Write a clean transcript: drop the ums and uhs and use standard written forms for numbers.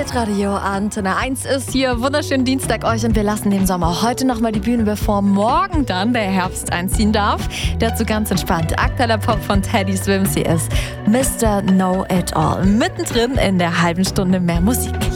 Hitradio Antenne 1 ist hier. Wunderschönen Dienstag euch und wir lassen dem Sommer heute nochmal die Bühne, bevor morgen dann der Herbst einziehen darf. Dazu ganz entspannt. Aktueller Pop von Teddy Swims. Hier ist Mr. Know It All. Mittendrin in der halben Stunde mehr Musik.